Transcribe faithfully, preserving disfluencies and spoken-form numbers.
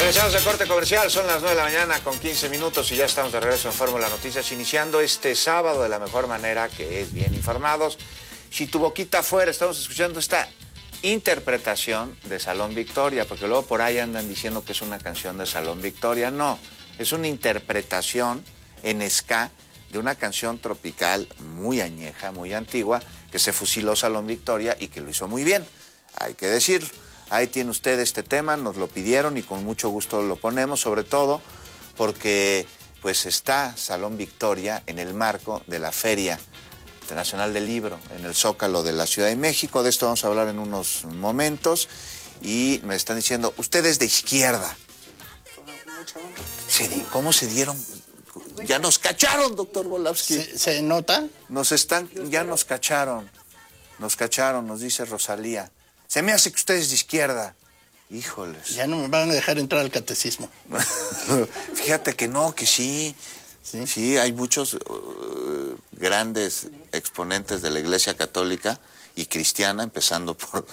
Regresamos de corte comercial, son las nueve de la mañana con quince minutos y ya estamos de regreso en Fórmula Noticias, iniciando este sábado de la mejor manera, que es bien informados. Si tu boquita fuera, estamos escuchando esta interpretación de Salón Victoria, porque luego por ahí andan diciendo que es una canción de Salón Victoria. No, es una interpretación en ska de una canción tropical muy añeja, muy antigua, que se fusiló Salón Victoria y que lo hizo muy bien, hay que decirlo. Ahí tiene usted este tema, nos lo pidieron y con mucho gusto lo ponemos, sobre todo porque pues está Salón Victoria en el marco de la Feria Internacional del Libro en el Zócalo de la Ciudad de México. De esto vamos a hablar en unos momentos y me están diciendo, usted es de izquierda. ¿Cómo se dieron? Ya nos cacharon, doctor Volavsky. ¿Se, ¿Se nota? Nos están, ya nos cacharon, nos cacharon, nos dice Rosalía. Se me hace que usted es de izquierda. Híjoles. Ya no me van a dejar entrar al catecismo. Fíjate que no, que sí. Sí, sí hay muchos uh, grandes exponentes de la Iglesia Católica y cristiana, empezando por